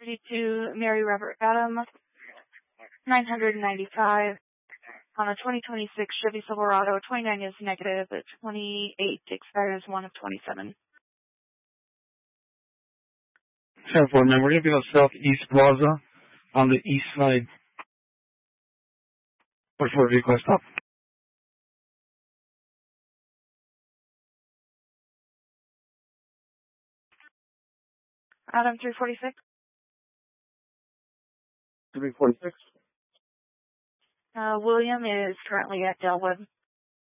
52 Mary Robert Adam, 995. On a 2026 Chevy Silverado, 29 is negative, 28 expires 1 of 27. 10-4, man. We're going to be on Southeast Plaza on the east side. Push for a vehicle stop. Adam 346. 346. William is currently at Delwood.